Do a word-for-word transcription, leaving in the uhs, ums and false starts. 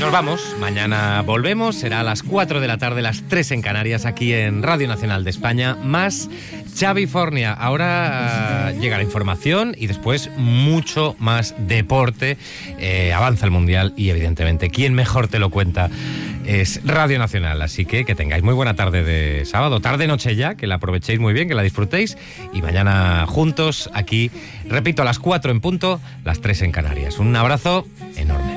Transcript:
Nos vamos, mañana volvemos, será a las cuatro de la tarde, las tres en Canarias, aquí en Radio Nacional de España, más Xavi Fornia. Ahora uh, llega la información y después mucho más deporte, eh, avanza el Mundial y evidentemente, ¿quién mejor te lo cuenta? Es Radio Nacional, así que que tengáis muy buena tarde de sábado, tarde-noche ya, que la aprovechéis muy bien, que la disfrutéis y mañana juntos aquí, repito, a las cuatro en punto, las tres en Canarias. Un abrazo enorme.